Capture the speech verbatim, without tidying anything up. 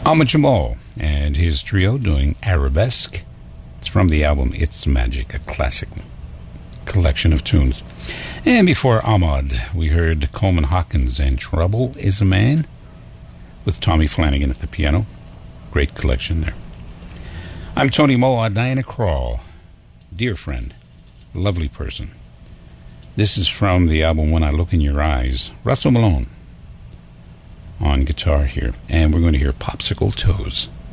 Ahmad Jamal and his trio doing Arabesque. It's from the album It's Magic, a classic collection of tunes. And before Ahmad, we heard Coleman Hawkins and Trouble is a Man with Tommy Flanagan at the piano. Great collection there. I'm Tony Moa. Diana Krall, dear friend, lovely person. This is from the album When I Look in Your Eyes. Russell Malone on guitar here. And we're going to hear Popsicle Toes.